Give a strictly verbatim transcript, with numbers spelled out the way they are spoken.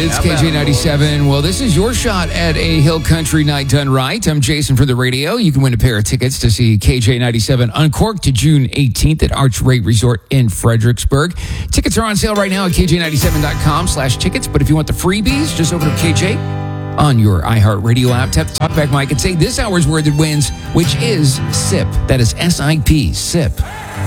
It's K J ninety-seven. Well, this is your shot at a Hill Country night done right. I'm Jason for the radio. You can win a pair of tickets to see K J ninety-seven Uncorked to June eighteenth at Arch Rate Resort in Fredericksburg. Tickets are on sale right now at K J ninety-seven dot com slash tickets. But if you want the freebies, just over to K J on your iHeartRadio app. Tap the talkback mic and say this hour's word that wins, which is S I P. That is S I P, S I P.